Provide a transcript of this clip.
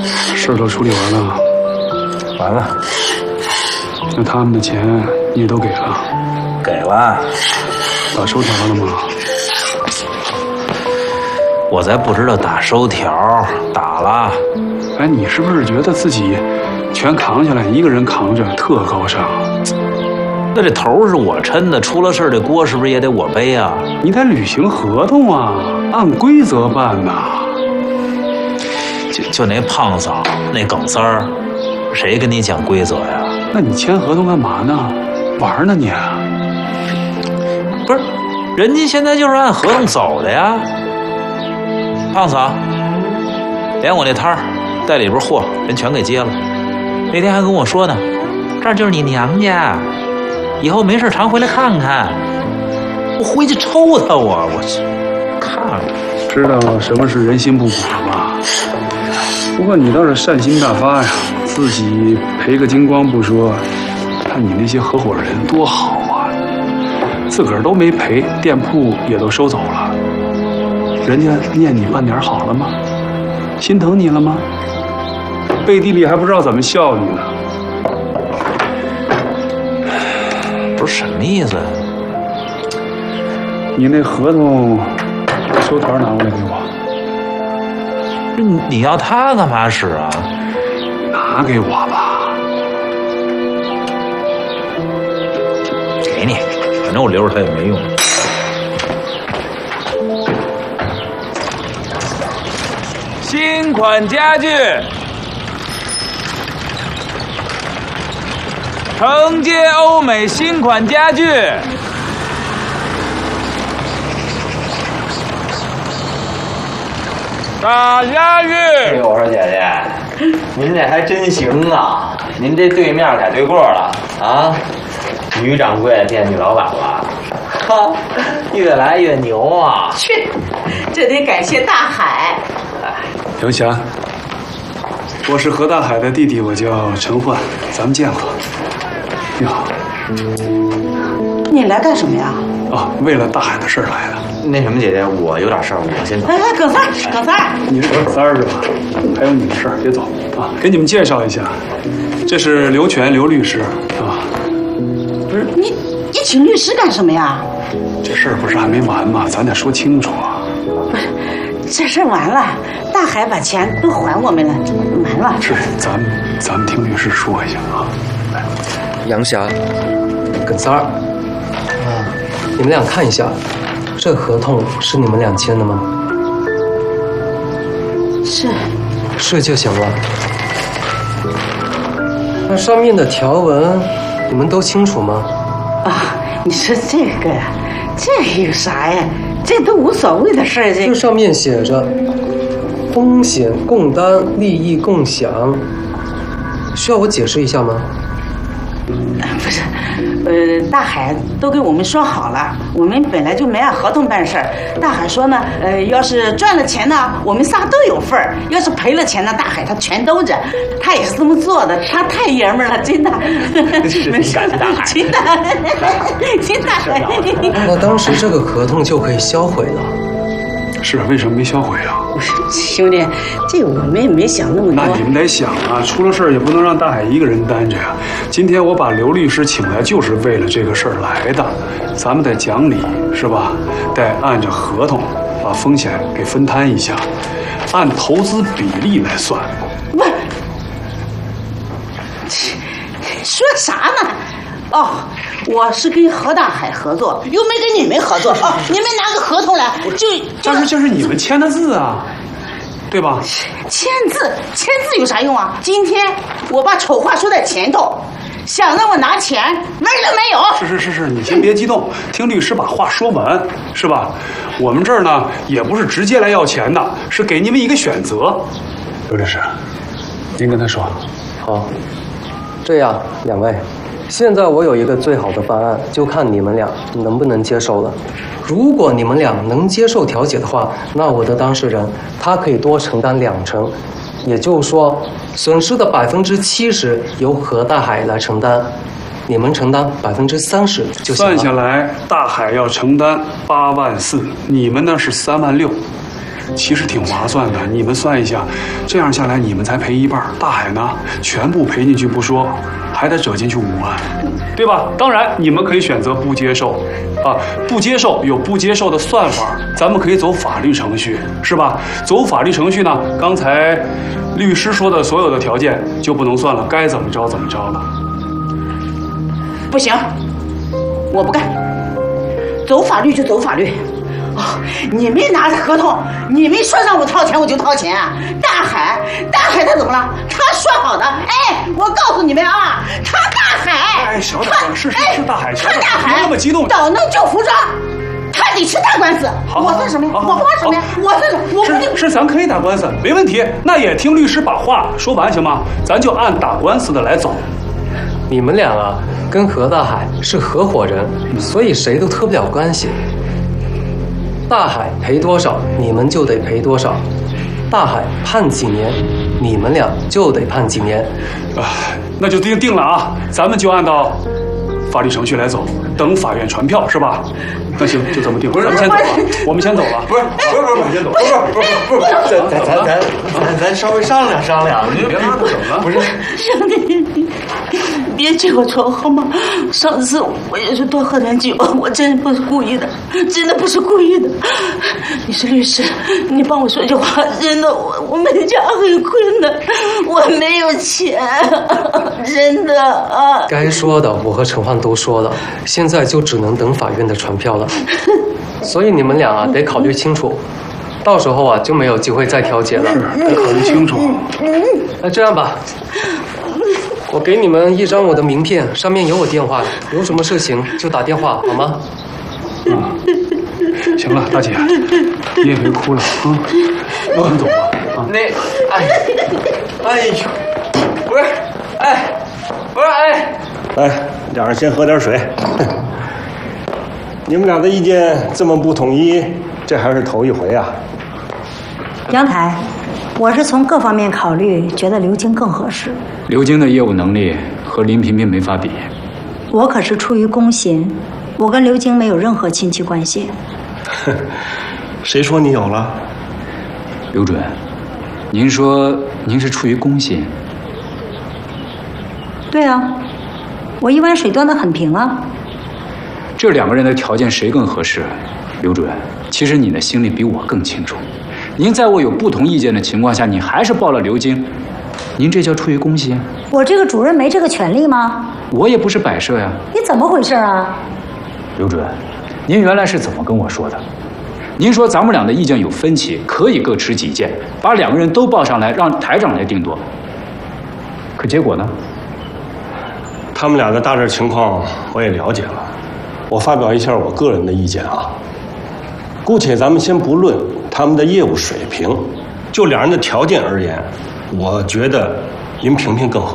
事都处理完了。 完了。 那他们的钱你也都给了？ 给了。 打收条了吗？ 我才不知道打收条，打了。 哎，你是不是觉得自己全扛下来，一个人扛着特高尚啊？ 那这头是我抻的，出了事这锅是不是也得我背啊？ 你得履行合同啊，按规则办呐。 就那胖嫂，那耿三儿，谁跟你讲规则呀？ 那你签合同干嘛呢？玩呢你？ 不是，人家现在就是按合同走的呀。胖嫂，连我那摊儿带里边货人全给接了，那天还跟我说呢，这儿就是你娘家，以后没事常回来看看。我回去抽他我去看看。 知道什么是人心不古了吧？不过你倒是善心大发呀，自己赔个精光不说，看你那些合伙人多好啊，自个儿都没赔，店铺也都收走了，人家念你半点好了吗？心疼你了吗？背地里还不知道怎么笑你呢。 不是什么意思？ 你那合同收条拿过来给我。 你要它干嘛使啊？ 拿给我吧。 给你，反正我留着它也没用。新款家具，承接欧美新款家具。大家具。 哎呦，我说姐姐，您这还真行啊！您这对面改对过了啊，女掌柜变女老板了，哈，越来越牛啊！ 去，这得感谢大海。 杨霞，我是何大海的弟弟，我叫陈焕，咱们见过。你好。 你来干什么呀？ 啊，为了大海的事儿来的。 那什么，姐姐，我有点事儿，我先走。 哎，耿三儿，耿三儿， 你是耿三儿是吧？还有你的事儿，别走啊！给你们介绍一下，这是刘全刘律师啊。 不是你请律师干什么呀？ 这事儿不是还没完吗？咱得说清楚啊。 不是，这事儿完了，大海把钱都还我们了，完了。 是，咱们听律师说一下啊。来， 杨霞，耿三儿，你们俩看一下，这合同是你们俩签的吗？是就行了。那上面的条文你们都清楚吗？ 啊，你说这个呀，这有啥呀？这都无所谓的事儿。 这上面写着风险共担，利益共享，需要我解释一下吗？ 不是，大海都跟我们说好了，我们本来就没按合同办事儿。大海说呢，要是赚了钱呢，我们仨都有份儿；要是赔了钱呢，大海他全兜着。他也是这么做的，他太爷们儿了，真的。 没事，感谢大海。 真的，真的。 那当时这个合同就可以销毁了。 是，为什么没销毁啊？ 兄弟，这我们也没想那么多。 那你们得想啊，出了事儿也不能让大海一个人担着呀。今天我把刘律师请来，就是为了这个事儿来的。咱们得讲理，是吧？得按照合同把风险给分摊一下，按投资比例来算。 不，说啥呢？哦，我是跟何大海合作，又没跟你们合作。哦，你们拿个合同来， 但是这是你们签的字啊，对吧？ 签字有啥用啊？今天我把丑话说在前头，想让我拿钱，门都没有。 是，你先别激动，听律师把话说完，是吧？我们这儿呢也不是直接来要钱的，是给你们一个选择。刘律师，您跟他说。 好，这样两位。现在我有一个最好的方案，就看你们俩能不能接受了。如果你们俩能接受调解的话，那我的当事人他可以多承担20%，也就是说，损失的70%由何大海来承担，你们承担30%就行了。 算下来，大海要承担8.4万，你们呢是3.6万。 其实挺划算的。你们算一下，这样下来你们才赔一半，大海呢全部赔进去不说，还得折进去5万，对吧？当然，你们可以选择不接受，啊，不接受有不接受的算法，咱们可以走法律程序，是吧？走法律程序呢，刚才律师说的所有的条件就不能算了，该怎么着怎么着了。 不行，我不干，走法律就走法律。哦，你没拿着合同，你没说让我掏钱我就掏钱啊！大海他怎么了？他说好的，哎，我告诉你们啊，他大海， 哎，小点声，是大海，小点， 他大海， 别那么激动。 岛能救服装，他得吃大官司。 好我算什么呀？我帮什么呀？我算什么？我不定。 是，咱可以打官司，没问题。那也听律师把话说完行吗？咱就按打官司的来走。 你们俩啊，跟何大海是合伙人，所以谁都脱不了关系。大海赔多少，你们就得赔多少。大海判几年，你们俩就得判几年。 那就定了啊，咱们就按照法律程序来走，等法院传票是吧？那行，就这么定。咱们先走了，我们先走了。 不是，我们先走。不是，咱稍微商量商量， 你别拉不整了。 不是， 兄弟，你别记我仇好吗？上次我也是多喝点酒，我真不是故意的，真的不是故意的。你是律师，你帮我说句话，真的，我们家很困难，我没有钱，真的啊。 该说的我和陈焕都说了，现在就只能等法院的传票了。所以你们俩啊得考虑清楚，到时候啊就没有机会再调解了。 得考虑清楚。 那这样吧，我给你们一张我的名片，上面有我电话，有什么事情就打电话好吗？ 行了，大姐，你也别哭了啊，我们走吧。啊， 哎呦，不是， 来，俩人先喝点水。你们俩的意见这么不统一，这还是头一回啊。 杨台，我是从各方面考虑，觉得刘晶更合适。 刘晶的业务能力和林萍萍没法比。 我可是出于公心，我跟刘晶没有任何亲戚关系。 谁说你有了？ 刘准，您说您是出于公心？ 对啊，我一碗水端得很平啊。 这2个人的条件谁更合适？刘准，其实你的心里比我更清楚。您在我有不同意见的情况下，你还是报了刘晶，您这叫出于公心？ 我这个主任没这个权利吗？ 我也不是摆设呀。 你怎么回事啊？ 刘准，您原来是怎么跟我说的？您说咱们俩的意见有分歧，可以各持己见，把2个人都报上来，让台长来定夺。可结果呢？ 他们俩的大致情况我也了解了，我发表一下我个人的意见啊。姑且咱们先不论他们的业务水平，就2人的条件而言，我觉得林萍萍更合适。